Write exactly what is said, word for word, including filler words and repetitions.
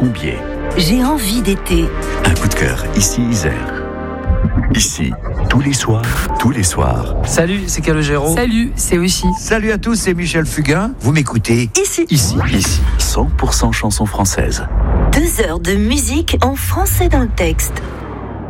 Combier. J'ai envie d'été. Un coup de cœur, ici Isère. Ici, tous les soirs, tous les soirs. Salut, c'est Calogero. Salut, c'est aussi. Salut à tous, c'est Michel Fugain. Vous m'écoutez Ici. Ici, ici, cent pour cent chansons françaises. Deux heures de musique en français dans le texte.